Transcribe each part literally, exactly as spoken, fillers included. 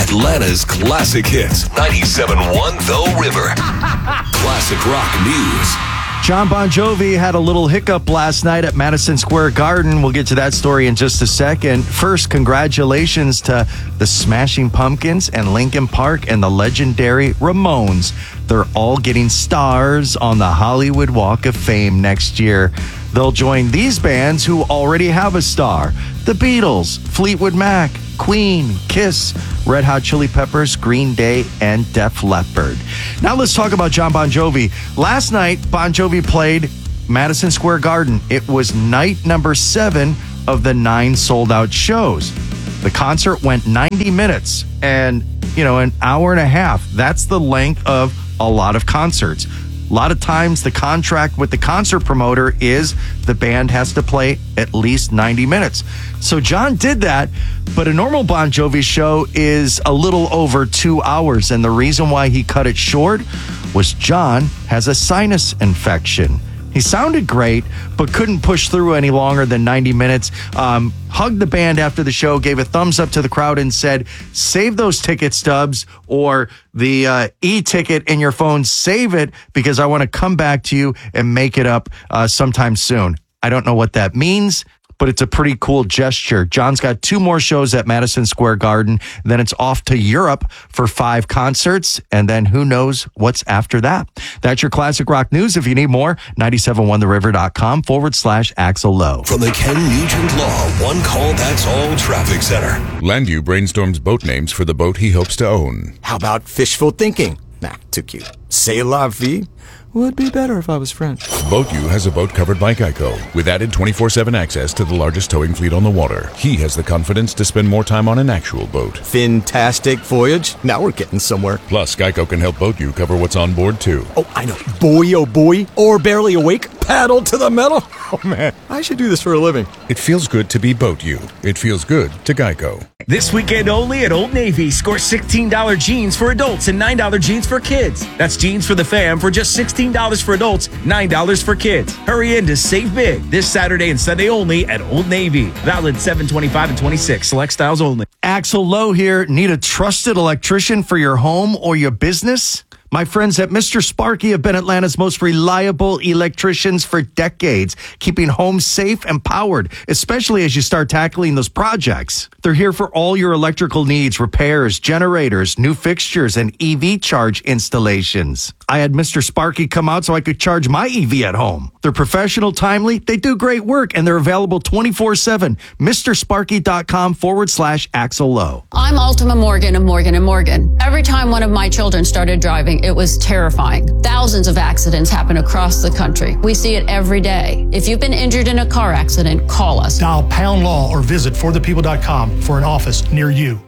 Atlanta's classic hits. ninety-seven point one The River. Classic rock news. Jon Bon Jovi had a little hiccup last night at Madison Square Garden. We'll get to that story in just a second. First, congratulations to the Smashing Pumpkins and Linkin Park and the legendary Ramones. They're all getting stars on the Hollywood Walk of Fame next year. They'll join these bands who already have a star: the Beatles, Fleetwood Mac, Queen, Kiss, Red Hot Chili Peppers, Green Day, and Def Leppard. Now let's talk about Jon Bon Jovi. Last night, Bon Jovi played Madison Square Garden. It was night number seven of the nine sold-out shows. The concert went ninety minutes and, you know, an hour and a half. That's the length of a lot of concerts. A lot of times the contract with the concert promoter is the band has to play at least ninety minutes. So John did that, but a normal Bon Jovi show is a little over two hours. And the reason why he cut it short was John has a sinus infection. He sounded great, but couldn't push through any longer than ninety minutes. Um, hugged the band after the show, gave a thumbs up to the crowd and said, save those ticket stubs or the uh, e-ticket in your phone. Save it because I want to come back to you and make it up uh, sometime soon. I don't know what that means, but it's a pretty cool gesture. John's got two more shows at Madison Square Garden. Then it's off to Europe for five concerts. And then who knows what's after that. That's your classic rock news. If you need more, ninety-seven point one the river dot com forward slash Axel Lowe. From the Ken Nugent Law One Call That's All Traffic Center. Landu brainstorms boat names for the boat he hopes to own. How about fishful thinking? Nah, too cute. C'est la vie? Would be better if I was French. BoatU has a boat covered by Geico, with added twenty-four seven access to the largest towing fleet on the water. He has the confidence to spend more time on an actual boat. Fantastic voyage. Now we're getting somewhere. Plus, Geico can help BoatU cover what's on board, too. Oh, I know. Boy, oh boy. Or barely awake. Paddle to the metal. Oh, man. I should do this for a living. It feels good to be BoatU. It feels good to Geico. This weekend only at Old Navy. Score sixteen dollars jeans for adults and nine dollars jeans for kids. That's jeans for the fam for just sixteen dollars for adults, nine dollars for kids. Hurry in to save big this Saturday and Sunday only at Old Navy. Valid seven twenty-five and twenty-six. Select styles only. Axel Lowe here. Need a trusted electrician for your home or your business? My friends at Mister Sparky have been Atlanta's most reliable electricians for decades, keeping homes safe and powered, especially as you start tackling those projects. They're here for all your electrical needs, repairs, generators, new fixtures, and E V charge installations. I had Mister Sparky come out so I could charge my E V at home. They're professional, timely, they do great work, and they're available twenty-four seven. MrSparky.com forward slash Axel Lowe. I'm Ultima Morgan of Morgan and Morgan. Every time one of my children started driving, it was terrifying. Thousands of accidents happen across the country. We see it every day. If you've been injured in a car accident, call us. Dial pound law or visit for the people dot com for an office near you.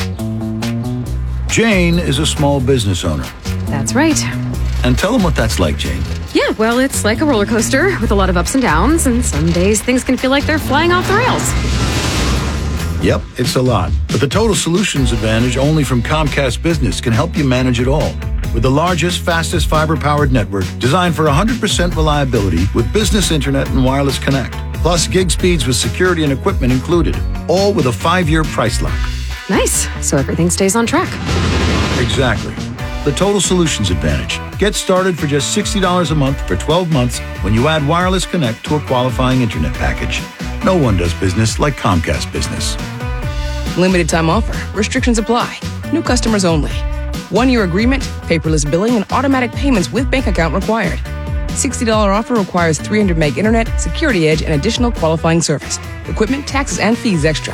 Jane is a small business owner. That's right. And tell them what that's like, Jane. Yeah, well, it's like a roller coaster with a lot of ups and downs, and some days things can feel like they're flying off the rails. Yep, it's a lot. But the Total Solutions Advantage only from Comcast Business can help you manage it all. With the largest, fastest fiber-powered network designed for one hundred percent reliability with business internet and wireless connect. Plus gig speeds with security and equipment included. All with a five-year price lock. Nice. So everything stays on track. Exactly. The Total Solutions Advantage. Get started for just sixty dollars a month for twelve months when you add wireless connect to a qualifying internet package. No one does business like Comcast Business. Limited time offer. Restrictions apply. New customers only. One-year agreement, paperless billing, and automatic payments with bank account required. sixty dollars offer requires three hundred meg internet, security edge, and additional qualifying service. Equipment, taxes, and fees extra.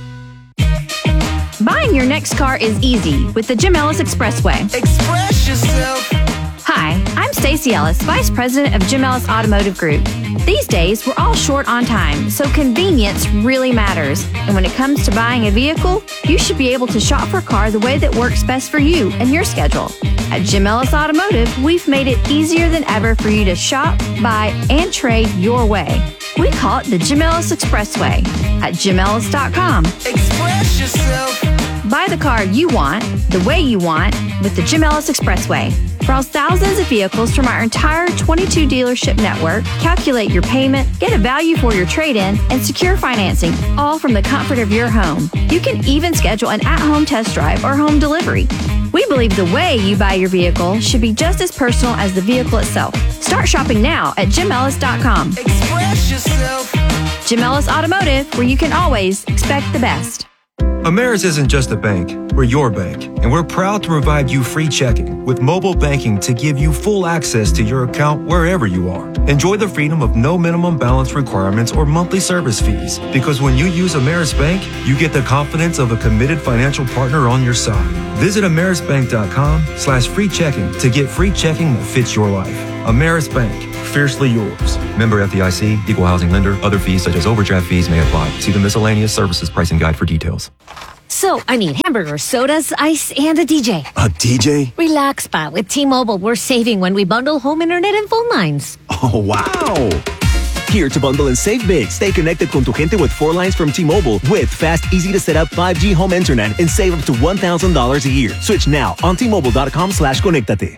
Buying your next car is easy with the Jim Ellis Expressway. Express yourself. Hi, I'm Stacey Ellis, Vice President of Jim Ellis Automotive Group. These days, we're all short on time, so convenience really matters. And when it comes to buying a vehicle, you should be able to shop for a car the way that works best for you and your schedule. At Jim Ellis Automotive, we've made it easier than ever for you to shop, buy, and trade your way. We call it the Jim Ellis Expressway at Jim Ellis dot com. Express yourself. Buy the car you want, the way you want, with the Jim Ellis Expressway. Browse thousands of vehicles from our entire twenty-two dealership network, calculate your payment, get a value for your trade-in, and secure financing, all from the comfort of your home. You can even schedule an at-home test drive or home delivery. We believe the way you buy your vehicle should be just as personal as the vehicle itself. Start shopping now at Jim Ellis dot com. Express yourself. Jim Ellis Automotive, where you can always expect the best. Ameris isn't just a bank, we're your bank, and we're proud to provide you free checking with mobile banking to give you full access to your account wherever you are. Enjoy the freedom of no minimum balance requirements or monthly service fees, because when you use Ameris Bank, you get the confidence of a committed financial partner on your side. Visit amerisbank.com slash free checking to get free checking that fits your life. Ameris Bank, fiercely yours. Member F D I C, equal housing lender. Other fees such as overdraft fees may apply. See the miscellaneous services pricing guide for details. So, I need hamburgers, sodas, ice, and a D J. A D J? Relax, Pa. With T-Mobile, we're saving when we bundle home internet and phone lines. Oh, wow. Here to bundle and save big. Stay connected con tu gente with four lines from T-Mobile with fast, easy-to-set-up five G home internet and save up to one thousand dollars a year. Switch now on T-Mobile.com slash conectate.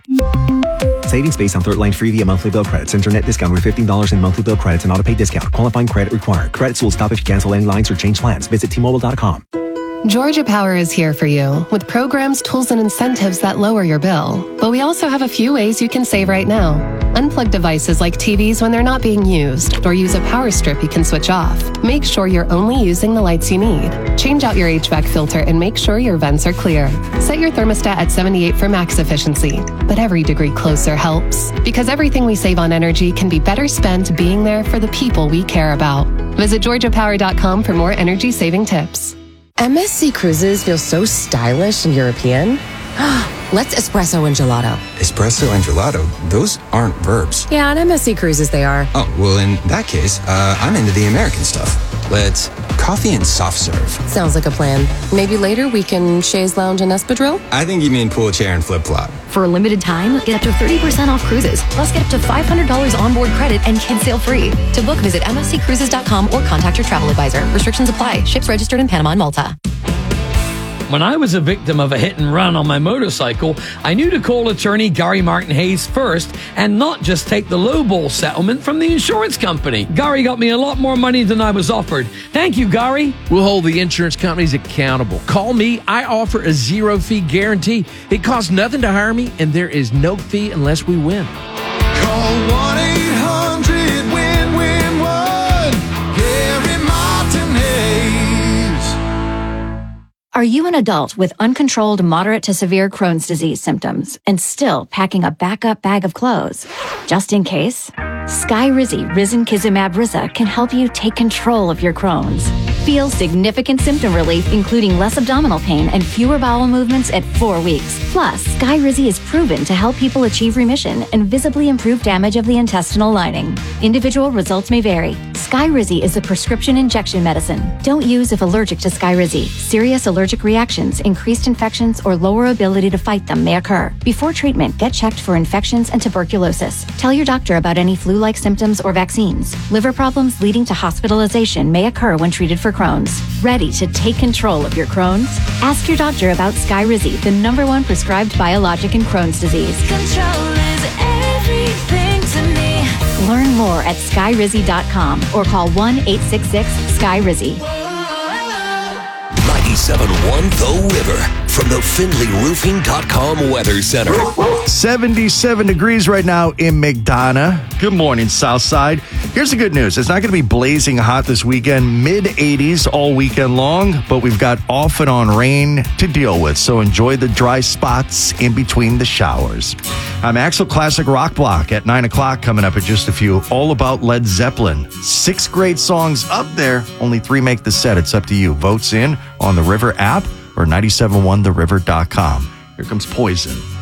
Savings based on third line free via monthly bill credits. Internet discount with fifteen dollars in monthly bill credits and auto-pay discount. Qualifying credit required. Credits will stop if you cancel any lines or change plans. Visit T Mobile dot com. Georgia Power is here for you with programs, tools, and incentives that lower your bill. But we also have a few ways you can save right now. Unplug devices like T Vs when they're not being used, or use a power strip you can switch off. Make sure you're only using the lights you need. Change out your H V A C filter and make sure your vents are clear. Set your thermostat at seventy-eight for max efficiency. But every degree closer helps, because everything we save on energy can be better spent being there for the people we care about. Visit Georgia Power dot com for more energy saving tips. M S C Cruises feels so stylish and European. Let's espresso and gelato. Espresso and gelato? Those aren't verbs. Yeah, on M S C Cruises they are. Oh, well, in that case, uh, I'm into the American stuff. Let's coffee and soft serve. Sounds like a plan. Maybe later we can chaise lounge and espadrille? I think you mean pool chair and flip-flop. For a limited time, get up to thirty percent off cruises. Plus, get up to five hundred dollars onboard credit and kids sail free. To book, visit M S C cruises dot com or contact your travel advisor. Restrictions apply. Ships registered in Panama and Malta. When I was a victim of a hit and run on my motorcycle, I knew to call attorney Gary Martin Hayes first and not just take the lowball settlement from the insurance company. Gary got me a lot more money than I was offered. Thank you, Gary. We'll hold the insurance companies accountable. Call me. I offer a zero-fee guarantee. It costs nothing to hire me, and there is no fee unless we win. Call one eight hundred win win one. Gary Martin Hayes. Are you an adult with uncontrolled moderate to severe Crohn's disease symptoms and still packing a backup bag of clothes? Just in case, Skyrizi Risankizumab Riza can help you take control of your Crohn's. Feel significant symptom relief, including less abdominal pain and fewer bowel movements at four weeks. Plus, Skyrizi is proven to help people achieve remission and visibly improve damage of the intestinal lining. Individual results may vary. Skyrizi is a prescription injection medicine. Don't use if allergic to Skyrizi. Serious allergic reactions, increased infections, or lower ability to fight them may occur. Before treatment, get checked for infections and tuberculosis. Tell your doctor about any flu-like symptoms or vaccines. Liver problems leading to hospitalization may occur when treated for Crohn's. Ready to take control of your Crohn's? Ask your doctor about Skyrizi, the number one prescribed biologic in Crohn's disease. Control is everything to me. Learn more at skyrizi dot com or call one eight six six Sky Rizzy. ninety-seven point one The River from the Findlay Roofing dot com Weather Center. seventy-seven degrees right now in McDonough. Good morning, Southside. Here's the good news. It's not going to be blazing hot this weekend. mid eighties all weekend long, but we've got off and on rain to deal with, so enjoy the dry spots in between the showers. I'm Axel Classic Rock Block at nine o'clock coming up in just a few. All about Led Zeppelin. Six great songs up there. Only three make the set. It's up to you. Votes in on the River app or nine seven one the river dot com. Here comes Poison.